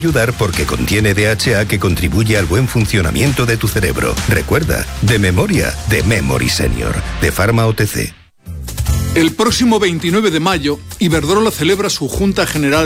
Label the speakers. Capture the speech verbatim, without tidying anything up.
Speaker 1: Ayudar porque contiene D H A que contribuye al buen funcionamiento de tu cerebro. Recuerda, de memoria, de Memory Senior, de Pharma O T C.
Speaker 2: El próximo veintinueve de mayo, Iberdrola celebra su Junta General